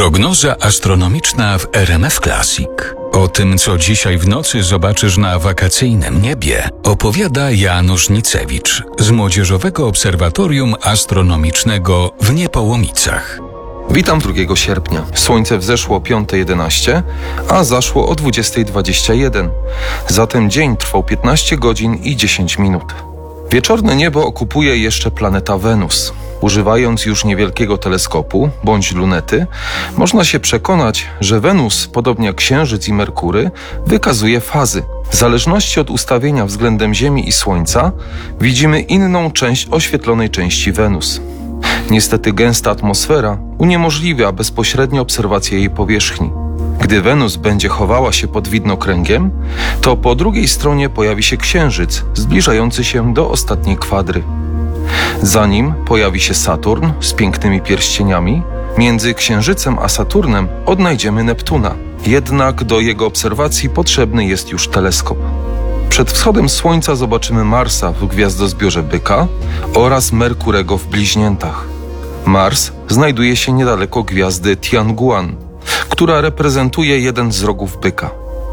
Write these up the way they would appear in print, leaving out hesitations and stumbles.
Prognoza astronomiczna w RMF Classic. O tym, co dzisiaj w nocy zobaczysz na wakacyjnym niebie, opowiada Janusz Nicewicz z Młodzieżowego Obserwatorium Astronomicznego w Niepołomicach. Witam 2 sierpnia. Słońce wzeszło o 5:11, a zaszło o 20:21. Zatem dzień trwał 15 godzin i 10 minut. Wieczorne niebo okupuje jeszcze planeta Wenus. Używając już niewielkiego teleskopu bądź lunety, można się przekonać, że Wenus, podobnie jak Księżyc i Merkury, wykazuje fazy. W zależności od ustawienia względem Ziemi i Słońca widzimy inną część oświetlonej części Wenus. Niestety gęsta atmosfera uniemożliwia bezpośrednią obserwację jej powierzchni. Gdy Wenus będzie chowała się pod widnokręgiem, to po drugiej stronie pojawi się Księżyc, zbliżający się do ostatniej kwadry. Zanim pojawi się Saturn z pięknymi pierścieniami, między Księżycem a Saturnem odnajdziemy Neptuna. Jednak do jego obserwacji potrzebny jest już teleskop. Przed wschodem Słońca zobaczymy Marsa w gwiazdozbiorze Byka oraz Merkurego w Bliźniętach. Mars znajduje się niedaleko gwiazdy Tianguan, która reprezentuje jeden z rogów Byka.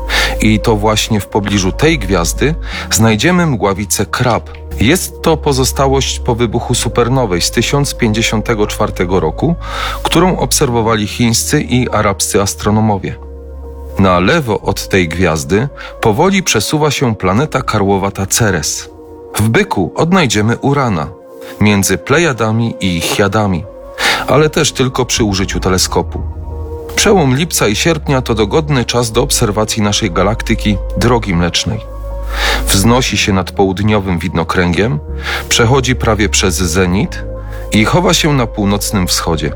I to właśnie w pobliżu tej gwiazdy znajdziemy mgławicę Crab. Jest to pozostałość po wybuchu supernowej z 1054 roku, którą obserwowali chińscy i arabscy astronomowie. Na lewo od tej gwiazdy powoli przesuwa się planeta karłowata Ceres. W Byku odnajdziemy Urana, między Plejadami i Chiadami, ale też tylko przy użyciu teleskopu. Przełom lipca i sierpnia to dogodny czas do obserwacji naszej galaktyki Drogi Mlecznej. Wznosi się nad południowym widnokręgiem, przechodzi prawie przez zenit i chowa się na północnym wschodzie.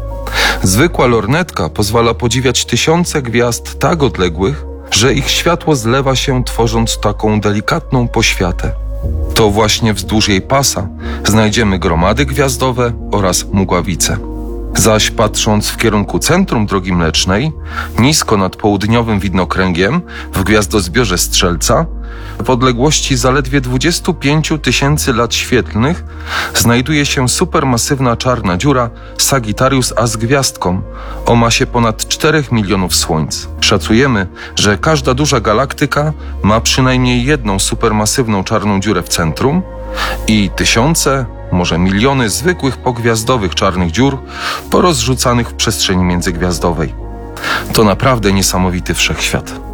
Zwykła lornetka pozwala podziwiać tysiące gwiazd tak odległych, że ich światło zlewa się, tworząc taką delikatną poświatę. To właśnie wzdłuż jej pasa znajdziemy gromady gwiazdowe oraz mgławice. Zaś patrząc w kierunku centrum Drogi Mlecznej, nisko nad południowym widnokręgiem, w gwiazdozbiorze Strzelca, w odległości zaledwie 25 000 lat świetlnych, znajduje się supermasywna czarna dziura Sagittarius A z gwiazdką o masie ponad 4 milionów słońc. Szacujemy, że każda duża galaktyka ma przynajmniej jedną supermasywną czarną dziurę w centrum i tysiące, może miliony zwykłych pogwiazdowych czarnych dziur porozrzucanych w przestrzeni międzygwiazdowej. To naprawdę niesamowity wszechświat.